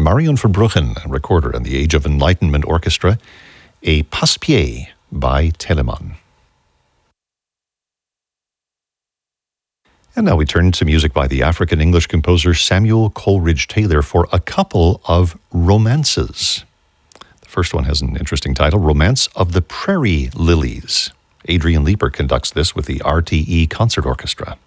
Marion Verbruggen, recorder in the Age of Enlightenment Orchestra, a Passepied by Telemann. And now we turn to music by the African-English composer Samuel Coleridge Taylor for a couple of romances. The first one has an interesting title, Romance of the Prairie Lilies. Adrian Leeper conducts this with the RTE Concert Orchestra.